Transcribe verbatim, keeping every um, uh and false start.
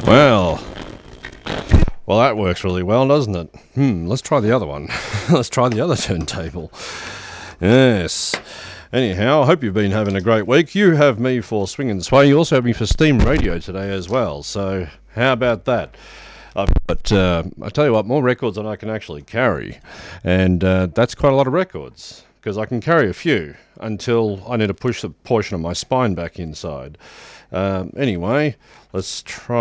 Well, well, that works really well, doesn't it? Hmm, let's try the other one. Let's try the other turntable. Yes. Anyhow, I hope you've been having a great week. You have me for Swing and Sway. You also have me for Steam Radio today as well. So how about that? I've got, uh, I tell you what, more records than I can actually carry. And uh, that's quite a lot of records, because I can carry a few until I need to push the portion of my spine back inside. Um, anyway, let's try.